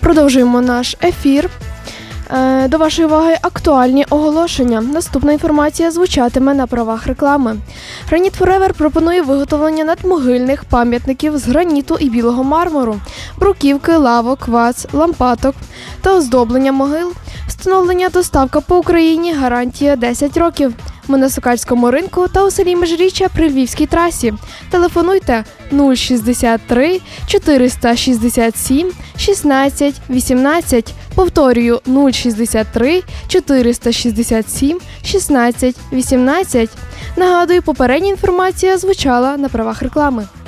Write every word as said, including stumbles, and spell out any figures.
Продовжуємо наш ефір. До вашої уваги актуальні оголошення. Наступна інформація звучатиме на правах реклами. Граніт Форевер пропонує виготовлення надмогильних пам'ятників з граніту і білого мармуру, бруківки, лавок, ваз, лампадок та оздоблення могил. Встановлення, доставка по Україні, гарантія десять років. Ми на Сокальському ринку та у селі Межиріччя при Львівській трасі. Телефонуйте нуль шістдесят три чотириста шістдесят сім шістнадцять вісімнадцять. Повторюю, нуль шістдесят три чотириста шістдесят сім шістнадцять вісімнадцять. Нагадую, попередня інформація звучала на правах реклами.